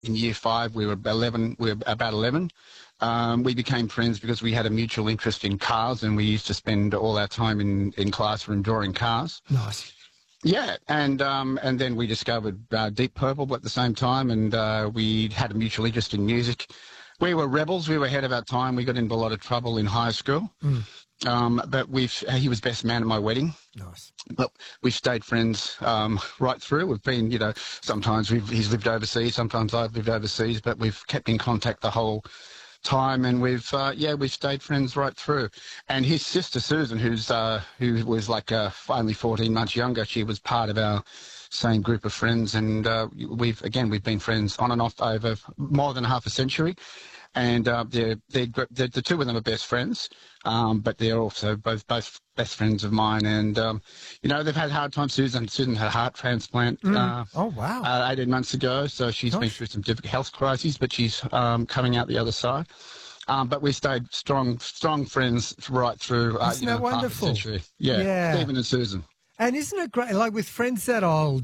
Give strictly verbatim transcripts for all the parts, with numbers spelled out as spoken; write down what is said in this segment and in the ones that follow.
in year five, we were eleven. We were about eleven. Um, we became friends because we had a mutual interest in cars, and we used to spend all our time in, in classroom drawing cars. Nice. Yeah, and um, and then we discovered uh, Deep Purple at the same time, and uh, we had a mutual interest in music. We were rebels. We were ahead of our time. We got into a lot of trouble in high school. Mm. Um, but we've he was best man at my wedding. Nice. But we've stayed friends um, right through. We've been, you know, sometimes we've, he's lived overseas, sometimes I've lived overseas, but we've kept in contact the whole time, and we've uh, yeah we've stayed friends right through. And his sister Susan, who's uh, who was like uh, only fourteen months younger, she was part of our same group of friends, and uh, we've again we've been friends on and off over more than half a century. And uh, they're, they're, they're, the two of them are best friends, um, but they're also both both best friends of mine. And, um, you know, they've had hard times. Susan Susan had a heart transplant Mm. uh, Oh, wow. uh, eighteen months ago, so she's Gosh. been through some difficult health crises, but she's um, coming out the other side. Um, but we stayed strong strong friends right through uh, Isn't you know, that wonderful? half a century. Yeah, Yeah. Stephen and Susan. And isn't it great, like with friends that old,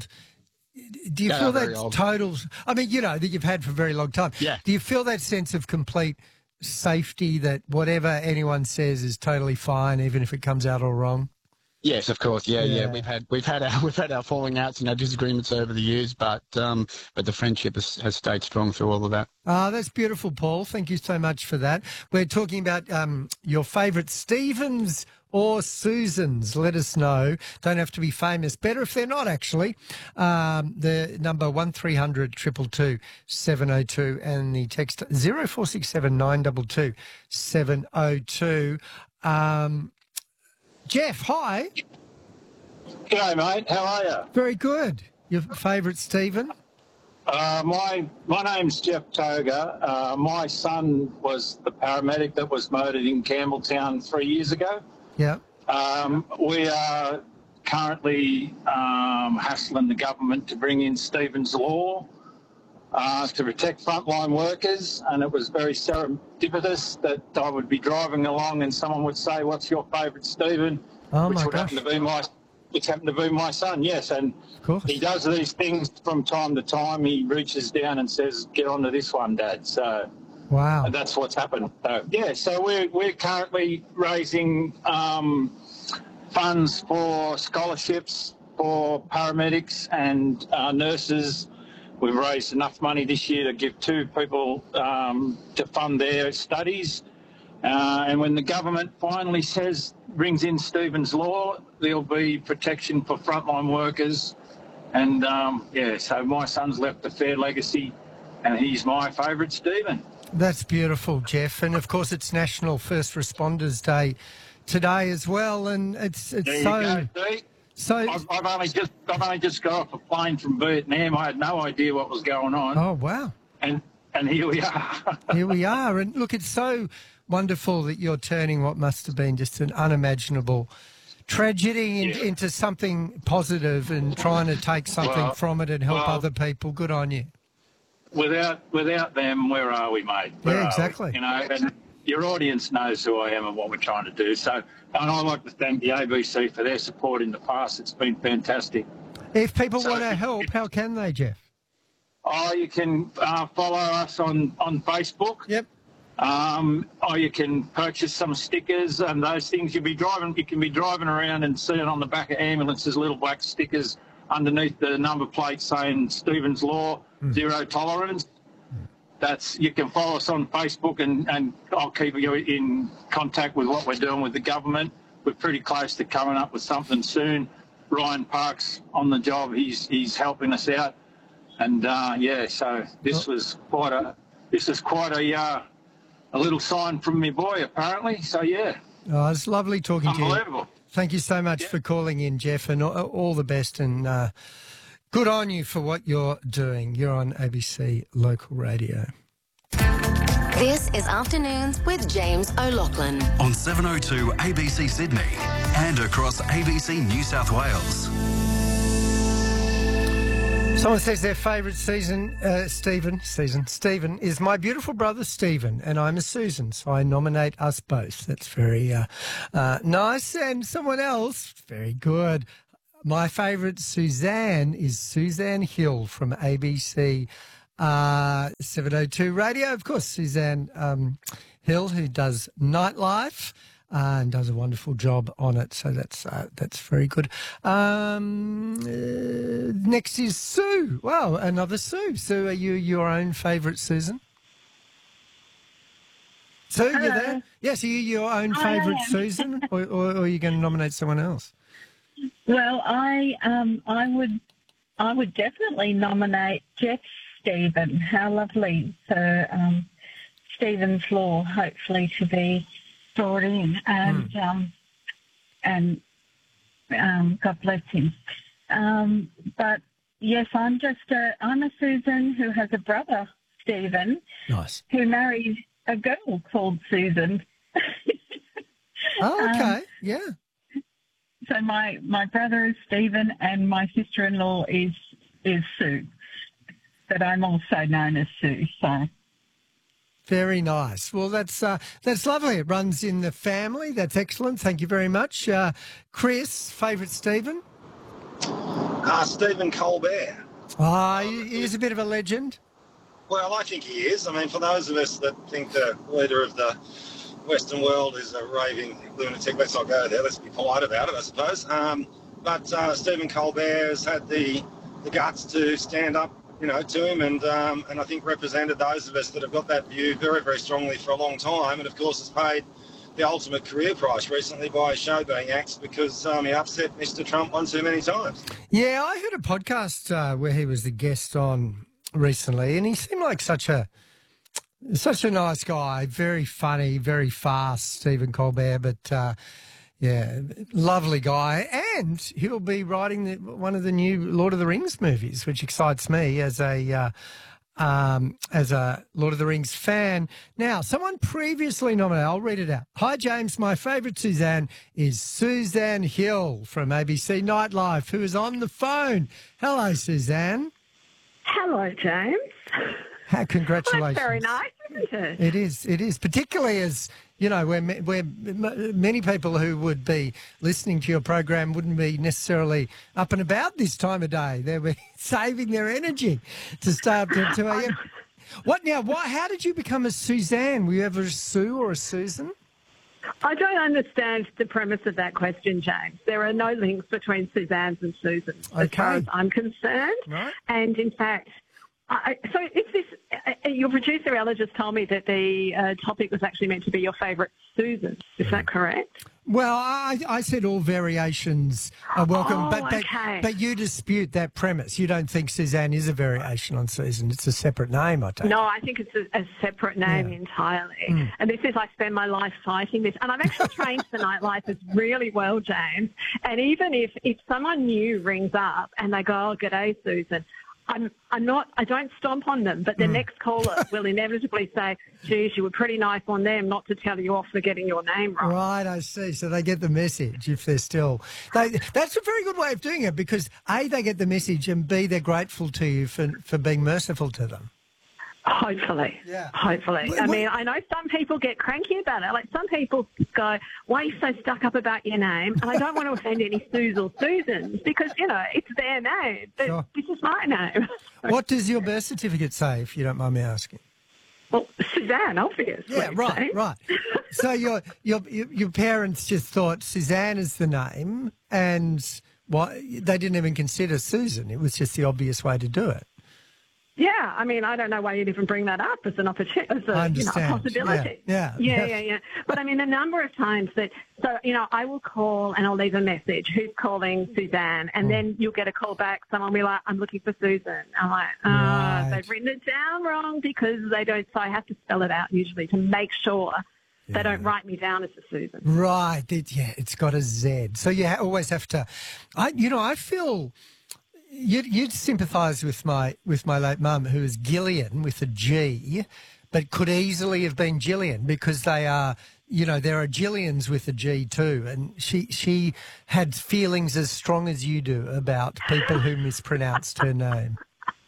do you Yeah, feel very that old. total, I mean, you know, that you've had for a very long time. Yeah. Do you feel that sense of complete safety that whatever anyone says is totally fine, even if it comes out all wrong? Yes, of course. Yeah, yeah, Yeah. We've had we've had our we've had our falling outs and our disagreements over the years, but um, but the friendship has, has stayed strong through all of that. Ah, that's beautiful, Paul. Thank you so much for that. We're talking about um, your favourite Stevens or Susans. Let us know. Don't have to be famous. Better if they're not, actually. Um, the number one three hundred two two two seven oh two and the text zero four six seven nine two two seven oh two. Um, Jeff, hi. G'day, mate. How are you? Very good. Your favourite Stephen? Uh, my my name's Jeff Toga. Uh, my son was the paramedic that was murdered in Campbelltown three years ago. Yeah. Um, we are currently um, hassling the government to bring in Stevens Law uh, to protect frontline workers, and it was very serendipitous that I would be driving along and someone would say, "What's your favourite Stephen?" Oh, which my would gosh. happen to be my which happened to be my son. Yes, and Of course. he does these things from time to time. He reaches down and says, "Get onto this one, Dad." So. Wow. And that's what's happened. So, yeah, so we're, we're currently raising um, funds for scholarships for paramedics and uh, nurses. We've raised enough money this year to give two people um, to fund their studies. Uh, and when the government finally says, brings in Stevens Law, there'll be protection for frontline workers. And, um, yeah, so my son's left a fair legacy, and he's my favourite Stephen. That's beautiful, Jeff. And of course, it's National First Responders Day today as well. And it's it's There so you go, see? so. I've, I've only just I've only just got off a plane from Vietnam. I had no idea what was going on, Oh wow! and and here we are. Here we are. And look, it's so wonderful that you're turning what must have been just an unimaginable tragedy in, Yeah. into something positive and trying to take something Well, from it and help well- other people. Good on you. without without them, where are we, mate? Where Yeah, are we? exactly. You know, and your audience knows who I am and what we're trying to do. So, and I'd like to thank the A B C for their support in the past. It's been fantastic. If people So- want to help, how can they, Jeff? Oh, you can uh, follow us on on Facebook. Yep. Um, or you can purchase some stickers and those things. You'll be driving, you can be driving around and seeing on the back of ambulances little black stickers underneath the number plate saying Stevens Law, zero tolerance. That's, you can follow us on Facebook, and, and I'll keep you in contact with what we're doing with the government. We're pretty close to coming up with something soon. Ryan Park's on the job. He's he's helping us out, and uh, yeah. So this was quite a this is quite a uh, a little sign from me boy, apparently. So, yeah, Oh, it's lovely talking to you. unbelievable. Thank you so much Yeah. for calling in, Jeff, and all, all the best. And uh, good on you for what you're doing. You're on A B C Local Radio. This is Afternoons with James O'Loughlin. On seven oh two A B C Sydney and across A B C New South Wales. Someone says their favourite season, uh, Stephen, season, Stephen, is my beautiful brother Stephen, and I'm a Susan, so I nominate us both. That's very uh, uh, nice. And someone else, very good. My favourite Suzanne is Suzanne Hill from A B C uh, seven oh two Radio. Of course, Suzanne um, Hill, who does Nightlife. Uh, and does a wonderful job on it, so that's uh, that's very good. Um, uh, next is Sue. Wow, another Sue. Sue, are you your own favourite Susan? Sue, you there? Yes, are you your own favourite Susan, or, or, or are you going to nominate someone else? Well, I um, I would I would definitely nominate Jeff Stephen. How lovely for um, Stephen's Law, hopefully to be brought in, and mm. um, and um, God bless him. Um, but yes, I'm just a I'm a Susan who has a brother, Stephen, nice, who married a girl called Susan. Oh, okay, um, yeah. So my my brother is Stephen, and my sister-in-law is is Sue, but I'm also known as Sue. So. Very nice. Well, that's uh, that's lovely. It runs in the family. That's excellent. Thank you very much. Uh, Chris, favourite Stephen? Uh, Stephen Colbert. Ah, oh, he is a bit of a legend. Well, I think he is. I mean, for those of us that think the leader of the Western world is a raving lunatic, let's not go there. Let's be polite about it, I suppose. Um, but uh, Stephen Colbert has had the, the guts to stand up, you know, to him, and um, and I think represented those of us that have got that view very, very strongly for a long time, and of course has paid the ultimate career price recently by show being axed because um, he upset Mister Trump one too many times. Yeah, I heard a podcast uh, where he was the guest on recently, and he seemed like such a such a nice guy, very funny, very fast, Stephen Colbert, but. Uh, Yeah, lovely guy, and he'll be writing the, one of the new Lord of the Rings movies, which excites me as a uh, um, as a Lord of the Rings fan. Now, someone previously nominated, I'll read it out. Hi, James. My favourite Suzanne is Suzanne Hill from A B C Nightlife, who is on the phone. Hello, Suzanne. Hello, James. How, congratulations. Well, that's very nice, isn't it? It is. It is, particularly as. You know, where, where many people who would be listening to your program wouldn't be necessarily up and about this time of day. They'll be saving their energy to stay up to two a.m. What now? Why? How did you become a Suzanne? Were you ever a Sue or a Susan? I don't understand the premise of that question, James. There are no links between Suzannes and Susans, okay. as far as I'm concerned. Right. And in fact, I, so if this, uh, your producer Ella just told me that the uh, topic was actually meant to be your favourite Susan. Is that correct? Well, I, I said all variations are welcome, oh, but, but, okay. but you dispute that premise. You don't think Suzanne is a variation on Susan. It's a separate name, I take No, I think it's a, a separate name yeah. entirely. Mm. And this is, I spend my life fighting this. And I'm actually trained for Nightlife really well, James. And even if, if someone new rings up and they go, oh, g'day, Susan, I'm I'm not, I don't stomp on them, but the mm. next caller will inevitably say, geez, you were pretty nice on them not to tell you off for getting your name wrong. Right, I see. So they get the message if they're still... They, that's a very good way of doing it because, A, they get the message and, B, they're grateful to you for, for being merciful to them. Hopefully. Yeah. Hopefully. What, I mean, I know some people get cranky about it. Like some people go, why are you so stuck up about your name? And I don't want to offend any Sues or Susans because, you know, it's their name. But sure. This is my name. What does your birth certificate say, if you don't mind me asking? Well, Suzanne, obviously. Yeah, right, say. right. So your, your your parents just thought Suzanne is the name and why they didn't even consider Susan. It was just the obvious way to do it. Yeah, I mean, I don't know why you'd even bring that up as an opportunity, as a, you know, a possibility. Yeah, yeah, yeah. yeah, yeah. But I mean, the number of times that, so, you know, I will call and I'll leave a message, who's calling Suzanne, and oh. then you'll get a call back, someone will be like, I'm looking for Susan. I'm like, oh, right. They've written it down wrong because they don't, so I have to spell it out usually to make sure yeah. they don't write me down as a Susan. Right, it, yeah, it's got a Z. So you ha- always have to, I, you know, I feel... You'd, you'd sympathise with my with my late mum, who is Gillian with a G, but could easily have been Gillian because they are, you know, there are Gillians with a G too, and she she had feelings as strong as you do about people who mispronounced her name.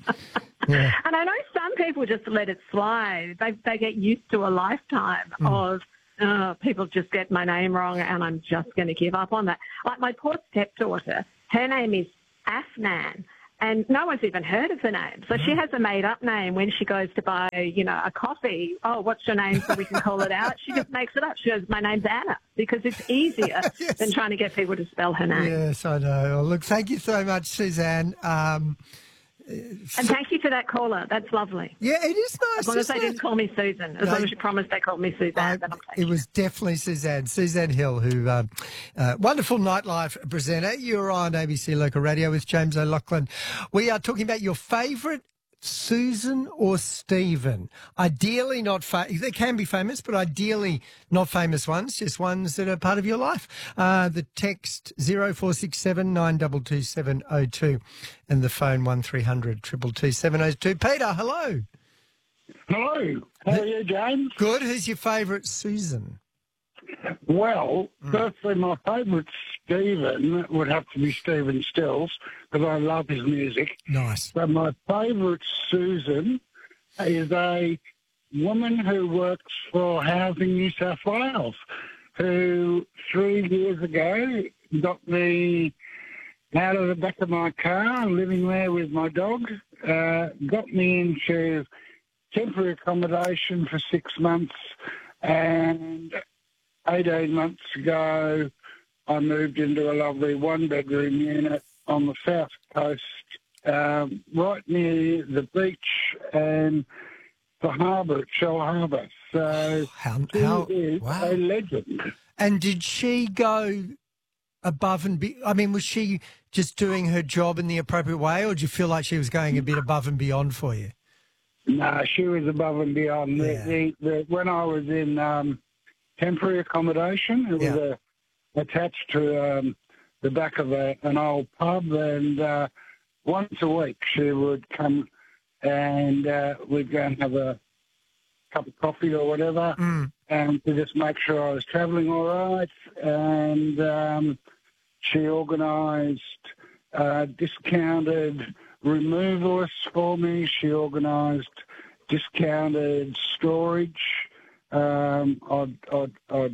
Yeah. And I know some people just let it slide. They they get used to a lifetime mm. of. Oh, people just get my name wrong, and I'm just going to give up on that. Like my poor stepdaughter, her name is Afnan, and no one's even heard of the name. So she has a made-up name when she goes to buy, you know, a coffee. Oh, what's your name so we can call it out? She just makes it up. She goes, my name's Anna, because it's easier Yes. than trying to get people to spell her name. Yes, I know. Well, look, thank you so much, Suzanne. Um, And thank you for that caller. That's lovely. yeah, it is nice. As long as isn't they it? didn't call me Susan. As No. long as you promised they called me Suzanne, I- then I'm taking it was definitely Suzanne, Suzanne Hill, who, um, uh, wonderful nightlife presenter. You're on A B C Local Radio with James O'Loughlin. We are talking about your favourite Susan or Stephen. Ideally not famous. They can be famous, but ideally not famous ones, just ones that are part of your life. Uh, the text zero four six seven nine two two seven zero two and the phone one three hundred two two two seven zero two. Peter, hello. Hello. How are you, James? Good. Who's your favourite Susan? Well, firstly, my favourite Stephen would have to be Stephen Stills, because I love his music. Nice. But my favourite Susan is a woman who works for Housing New South Wales, who three years ago got me out of the back of my car, living there with my dog, uh, got me into temporary accommodation for six months, and eighteen months ago I moved into a lovely one-bedroom unit on the south coast, um, right near the beach and the harbour at Shell Harbour. So How, she how, is wow. a legend. And did she go above and be? I mean, was she just doing her job in the appropriate way, or did you feel like she was going a bit above and beyond for you? No, she was above and beyond. The- Yeah. The, the, when I was in um, temporary accommodation, it was Yeah. uh, attached to um, the back of a, an old pub, and uh, once a week she would come and uh, we'd go and have a cup of coffee or whatever, Mm. and to just make sure I was travelling all right. And um, she organised uh, discounted removalists for me. She organised discounted storage. Um, I'd, I'd, I'd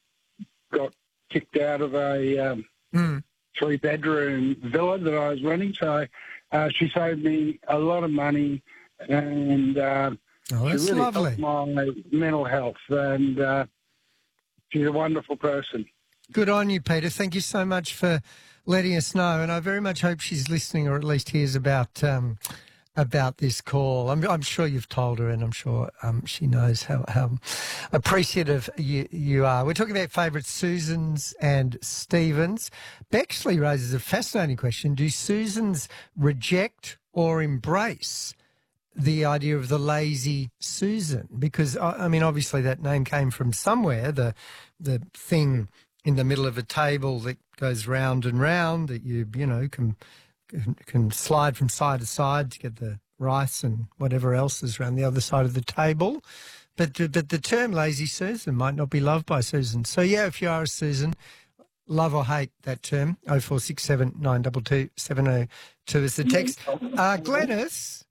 got kicked out of a um, Mm. three-bedroom villa that I was renting, so uh, she saved me a lot of money, and uh, Oh, that's she really lovely. helped my mental health, and uh, she's a wonderful person. Good on you, Peter. Thank you so much for letting us know, and I very much hope she's listening, or at least hears about um, about this call. I'm, I'm sure you've told her, and I'm sure um, she knows how, how appreciative you, you are. We're talking about favourite Susans and Stevens. Bexley raises a fascinating question. Do Susans reject or embrace the idea of the lazy Susan? Because, I I mean, obviously that name came from somewhere, the the thing in the middle of a table that goes round and round that you, you know, can can, can slide from side to side to get the rice and whatever else is around the other side of the table. But, but the term lazy Susan might not be loved by Susan. So, yeah, if you are a Susan, love or hate that term, oh four six seven nine two two seven oh two is the text. Uh, Glenys,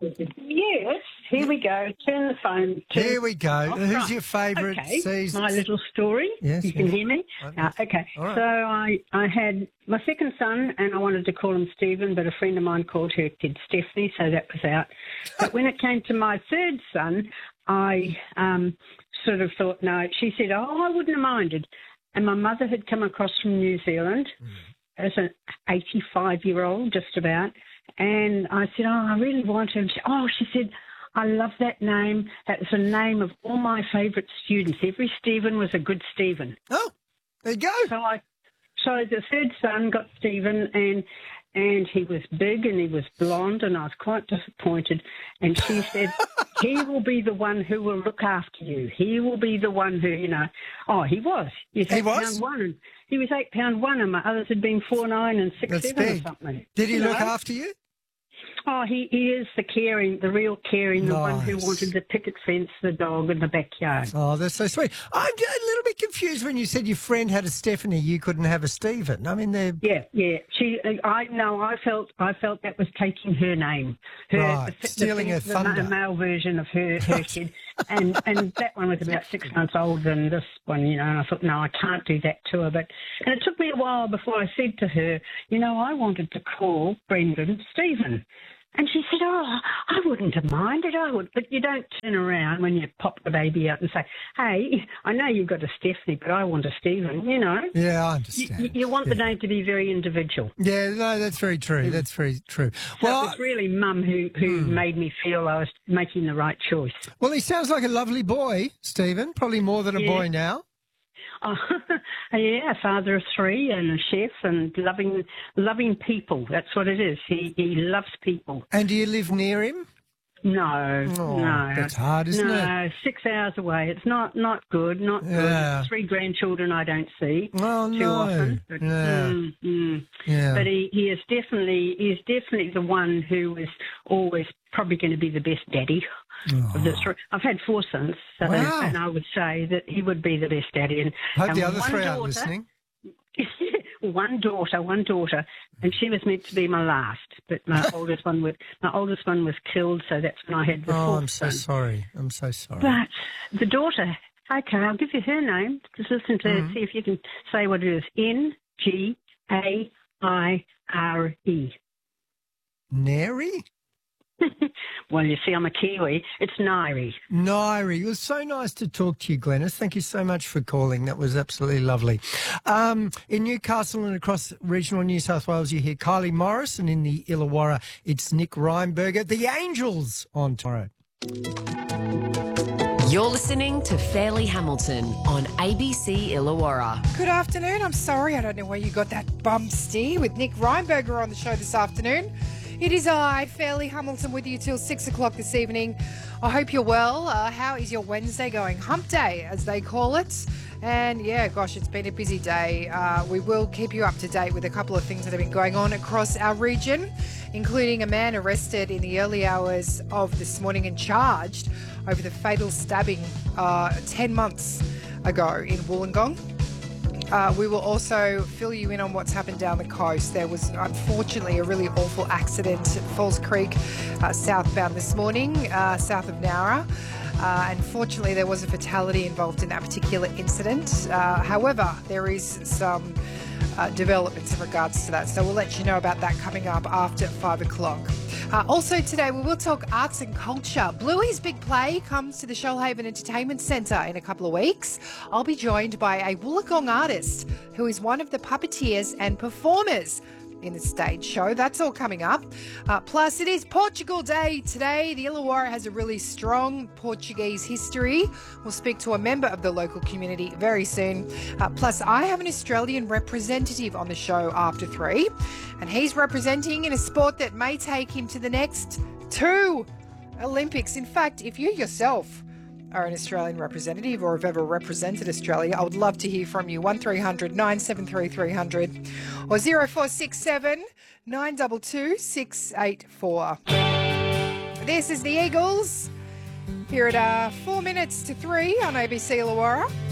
Yes, here we go. Turn the phone. Turn here we go. Oh, Who's right. your favourite Okay, season? my little story. Yes, you can yes. hear me. Okay. Uh, okay. All right. So I, I had my second son, and I wanted to call him Stephen, but a friend of mine called her kid Stephanie, so that was out. But when it came to my third son, I um, sort of thought, no. She said, oh, I wouldn't have minded. And my mother had come across from New Zealand Mm. as an eighty-five-year-old, just about. And I said, oh, I really want him. She, oh, she said, I love that name. That was the name of all my favourite students. Every Stephen was a good Stephen. Oh, there you go. So I, so the third son got Stephen, and and he was big and he was blonde, and I was quite disappointed. And she said, he will be the one who will look after you. He will be the one who, you know. Oh, he was. He was He eight was? pound one, and he was eight pound one, and my others had been four nine and six That's seven big. or something. Did he You look know? after you? Oh, he, he is the caring, the real caring, the one who Nice. wanted the picket fence, the dog, in the backyard. Oh, that's so sweet. I'm a little bit confused when you said your friend had a Stephanie, you couldn't have a Stephen. I mean, they're... Yeah, yeah. She, I no, I felt, I felt that was taking her name, her Right, the, stealing the, her the, thunder. the male version of her, her kid. and and that one was about six months older than this one, you know. And I thought, no, I can't do that to her. But and it took me a while before I said to her, you know, I wanted to call Brendan Stephen. And she said, oh, I wouldn't have minded, I would. But you don't turn around when you pop the baby out and say, hey, I know you've got a Stephanie, but I want a Stephen, you know. Yeah, I understand. You, you want yeah. the name to be very individual. Yeah, no, that's very true. That's very true. So Well, it was really Mum who, who Hmm. made me feel I was making the right choice. well, he sounds like a lovely boy, Stephen. Probably more than a Yeah. boy now. Oh, yeah, a father of three and a chef and loving loving people. That's what it is. He he loves people. And do you live near him? No, Oh, no. that's hard, isn't no, it? No, six hours away. It's not, not good, not Yeah. good. Three grandchildren I don't see Oh, too no. often. But, Yeah. mm, mm. Yeah. But he, he is definitely he is definitely the one who is always probably going to be the best daddy. Of the three. I've had four sons, so, Wow. and I would say that he would be the best daddy. And, Hope and the other one three aren't daughter- listening. one daughter, one daughter, and she was meant to be my last, but my oldest one was my oldest one was killed, so that's when I had the Oh, fourth I'm so son. sorry. I'm so sorry. But the daughter, okay, I'll give you her name. Just listen to Mm-hmm. her, see if you can say what it is. N G A I R E. Neri? Well, you see, I'm a Kiwi. It's Nairi. Nairi. It was so nice to talk to you, Glenys. Thank you so much for calling. That was absolutely lovely. Um, in Newcastle and across regional New South Wales, you hear Kylie Morris, and in the Illawarra, it's Nick Reinberger. The Angels on tomorrow. You're listening to Fairleigh Hamilton on A B C Illawarra. Good afternoon. I'm sorry, I don't know where you got that bum steer with Nick Reinberger on the show this afternoon. It is I, Fairleigh Hamilton, with you till six o'clock this evening. I hope you're well. Uh, how is your Wednesday going? Hump day, as they call it. And yeah, gosh, it's been a busy day. Uh, we will keep you up to date with a couple of things that have been going on across our region, including a man arrested in the early hours of this morning and charged over the fatal stabbing uh, ten months ago in Wollongong. Uh, we will also fill you in on what's happened down the coast. There was, unfortunately, a really awful accident at Falls Creek, uh, southbound this morning, uh, south of Nowra. Uh, unfortunately, there was a fatality involved in that particular incident. Uh, however, there is some uh, developments in regards to that. So we'll let you know about that coming up after five o'clock. Uh, also today, we will talk arts and culture. Bluey's big play comes to the Shoalhaven Entertainment Centre in a couple of weeks. I'll be joined by a Wollongong artist who is one of the puppeteers and performers in the stage show. That's all coming up. Uh, plus, it is Portugal Day today. The Illawarra has a really strong Portuguese history. We'll speak to a member of the local community very soon. Uh, plus, I have an Australian representative on the show after three, and he's representing in a sport that may take him to the next two Olympics. In fact, if you yourself are an Australian representative or have ever represented Australia, I would love to hear from you. one three hundred nine seven three three hundred or zero four six seven nine two two six eight four. This is the Eagles here at uh, four minutes to three on A B C Illawarra.